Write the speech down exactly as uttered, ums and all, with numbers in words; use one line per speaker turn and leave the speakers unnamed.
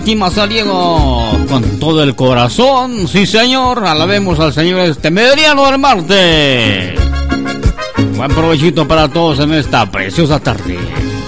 Aquí Mazariego con todo el corazón, sí señor, alabemos al Señor este mediano del martes. Buen provechito para todos en esta preciosa tarde.